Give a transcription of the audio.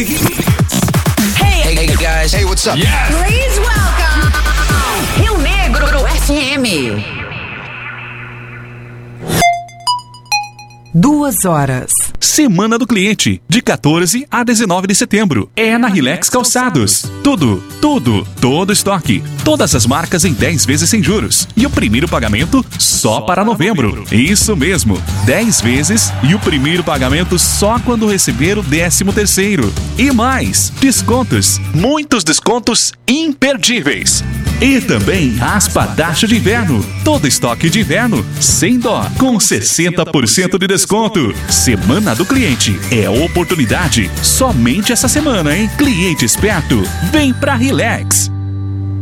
Hey guys. Hey, what's up? Yes. Please welcome Rio Negro FM. 2 horas. Semana do Cliente, de 14 a 19 de setembro. É na Relax Calçados. Todo estoque. Todas as marcas em 10 vezes sem juros. E o primeiro pagamento só para novembro. Isso mesmo, 10 vezes e o primeiro pagamento só quando receber o 13º. E mais, descontos. Muitos descontos imperdíveis. E também raspa taxa de inverno. Todo estoque de inverno, sem dó, com 60% de desconto. Semana do Cliente. É oportunidade somente essa semana, hein? Cliente esperto, vem pra Relax.